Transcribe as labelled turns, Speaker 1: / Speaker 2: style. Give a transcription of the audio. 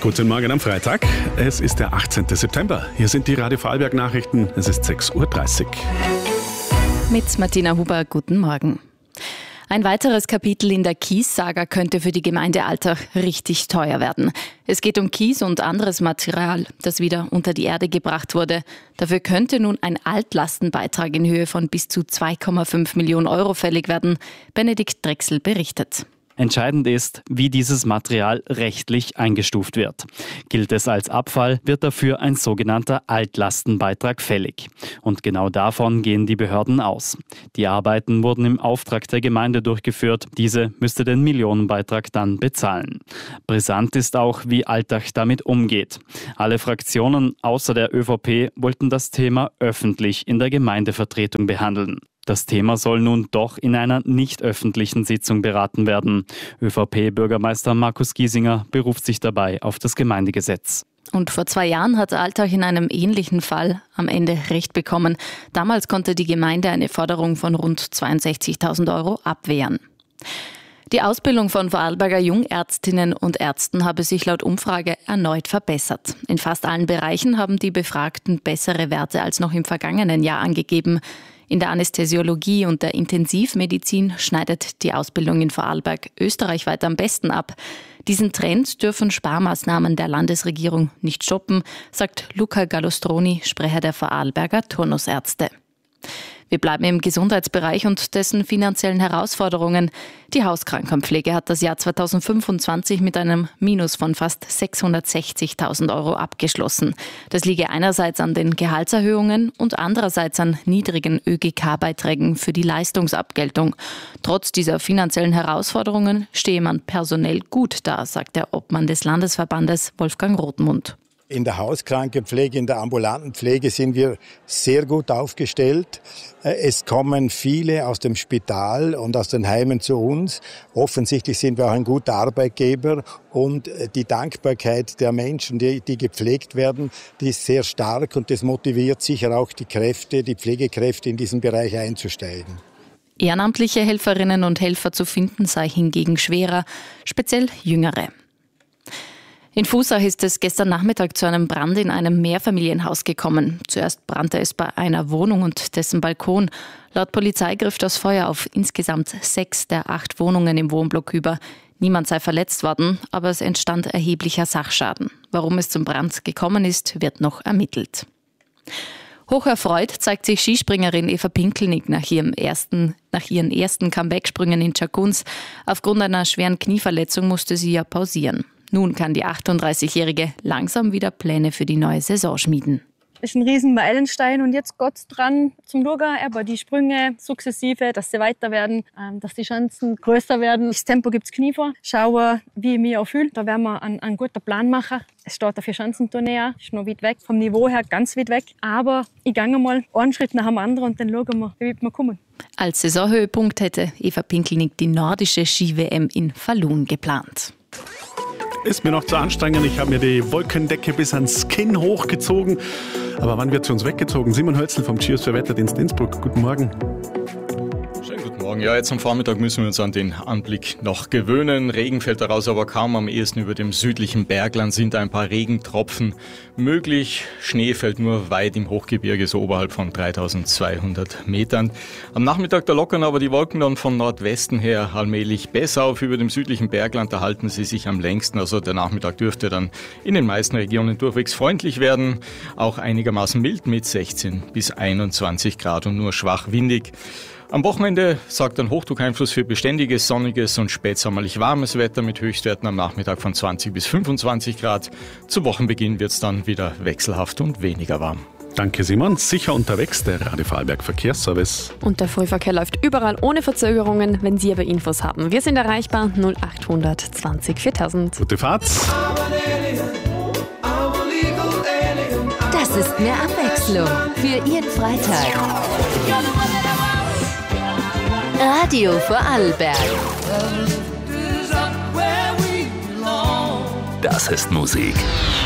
Speaker 1: Guten Morgen am Freitag. Es ist der 18. September. Hier sind die Radio Vorarlberg Nachrichten. Es ist 6.30 Uhr.
Speaker 2: Mit Martina Huber, guten Morgen. Ein weiteres Kapitel in der Kies-Saga könnte für die Gemeinde Altach richtig teuer werden. Es geht um Kies und anderes Material, das wieder unter die Erde gebracht wurde. Dafür könnte nun ein Altlastenbeitrag in Höhe von bis zu 2,5 Millionen Euro fällig werden. Benedikt Drechsel berichtet.
Speaker 3: Entscheidend ist, wie dieses Material rechtlich eingestuft wird. Gilt es als Abfall, wird dafür ein sogenannter Altlastenbeitrag fällig. Und genau davon gehen die Behörden aus. Die Arbeiten wurden im Auftrag der Gemeinde durchgeführt. Diese müsste den Millionenbeitrag dann bezahlen. Brisant ist auch, wie Altach damit umgeht. Alle Fraktionen außer der ÖVP wollten das Thema öffentlich in der Gemeindevertretung behandeln. Das Thema soll nun doch in einer nicht öffentlichen Sitzung beraten werden. ÖVP-Bürgermeister Markus Giesinger beruft sich dabei auf das Gemeindegesetz.
Speaker 2: Und vor 2 Jahren hat Altach in einem ähnlichen Fall am Ende Recht bekommen. Damals konnte die Gemeinde eine Forderung von rund 62.000 Euro abwehren. Die Ausbildung von Vorarlberger Jungärztinnen und Ärzten habe sich laut Umfrage erneut verbessert. In fast allen Bereichen haben die Befragten bessere Werte als noch im vergangenen Jahr angegeben. In der Anästhesiologie und der Intensivmedizin schneidet die Ausbildung in Vorarlberg österreichweit am besten ab. Diesen Trend dürfen Sparmaßnahmen der Landesregierung nicht stoppen, sagt Luca Gallostroni, Sprecher der Vorarlberger Turnusärzte. Wir bleiben im Gesundheitsbereich und dessen finanziellen Herausforderungen. Die Hauskrankenpflege hat das Jahr 2025 mit einem Minus von fast 660.000 Euro abgeschlossen. Das liege einerseits an den Gehaltserhöhungen und andererseits an niedrigen ÖGK-Beiträgen für die Leistungsabgeltung. Trotz dieser finanziellen Herausforderungen stehe man personell gut da, sagt der Obmann des Landesverbandes Wolfgang Rothmund.
Speaker 4: In der Hauskrankenpflege, in der ambulanten Pflege sind wir sehr gut aufgestellt. Es kommen viele aus dem Spital und aus den Heimen zu uns. Offensichtlich sind wir auch ein guter Arbeitgeber und die Dankbarkeit der Menschen, die gepflegt werden, die ist sehr stark und das motiviert sicher auch die Pflegekräfte in diesen Bereich einzusteigen.
Speaker 2: Ehrenamtliche Helferinnen und Helfer zu finden sei hingegen schwerer, speziell Jüngere. In Fusach ist es gestern Nachmittag zu einem Brand in einem Mehrfamilienhaus gekommen. Zuerst brannte es bei einer Wohnung und dessen Balkon. Laut Polizei griff das Feuer auf insgesamt 6 der 8 Wohnungen im Wohnblock über. Niemand sei verletzt worden, aber es entstand erheblicher Sachschaden. Warum es zum Brand gekommen ist, wird noch ermittelt. Hocherfreut zeigt sich Skispringerin Eva Pinkelnick nach ihren ersten Comeback-Sprüngen in Chaguns. Aufgrund einer schweren Knieverletzung musste sie ja pausieren. Nun kann die 38-Jährige langsam wieder Pläne für die neue Saison schmieden.
Speaker 5: Das ist ein riesen Meilenstein und jetzt geht's dran zum Schauen, aber die Sprünge sukzessive, dass sie weiter werden, dass die Chancen größer werden. Das Tempo gibt's Knie vor. Schauen, wie ich mich auch fühle. Da werden wir einen guten Plan machen. Es steht ein 4-Schanzentournee an, ist noch weit weg, vom Niveau her ganz weit weg. Aber ich gehe mal einen Schritt nach dem anderen und dann schauen wir, wie weit wir kommen.
Speaker 2: Als Saisonhöhepunkt hätte Eva Pinkelnick die nordische Ski-WM in Falun geplant.
Speaker 1: Ist mir noch zu anstrengend. Ich habe mir die Wolkendecke bis ans Kinn hochgezogen. Aber wann wird sie uns weggezogen? Simon Hölzl vom Cheers für Wetterdienst Innsbruck. Guten Morgen.
Speaker 6: Schönen guten Morgen. Ja, jetzt am Vormittag müssen wir uns an den Anblick noch gewöhnen. Regen fällt daraus aber kaum. Am ehesten über dem südlichen Bergland sind ein paar Regentropfen möglich. Schnee fällt nur weit im Hochgebirge, so oberhalb von 3200 Metern. Am Nachmittag da lockern aber die Wolken dann von Nordwesten her allmählich besser auf. Über dem südlichen Bergland, da halten sie sich am längsten. Also der Nachmittag dürfte dann in den meisten Regionen durchwegs freundlich werden. Auch einigermaßen mild mit 16 bis 21 Grad und nur schwach windig. Am Wochenende sorgt ein Hochdruckeinfluss für beständiges, sonniges und spätsommerlich warmes Wetter mit Höchstwerten am Nachmittag von 20 bis 25 Grad. Zu Wochenbeginn wird es dann wieder wechselhaft und weniger warm.
Speaker 1: Danke Simon. Sicher unterwegs, der Radio Vorarlberg Verkehrsservice.
Speaker 7: Und der Frühverkehr läuft überall ohne Verzögerungen. Wenn Sie aber Infos haben, wir sind erreichbar 0800 20 4000.
Speaker 1: Gute Fahrt.
Speaker 8: Das ist mehr Abwechslung für Ihren Freitag. Radio Vorarlberg.
Speaker 9: Das ist Musik.